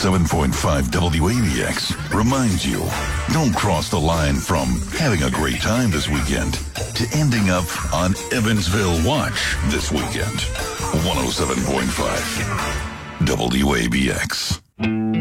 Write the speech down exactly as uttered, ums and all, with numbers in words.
seven point five W A B X reminds you, don't cross the line from having a great time this weekend to ending up on Evansville Watch this weekend. one oh seven point five W A B X.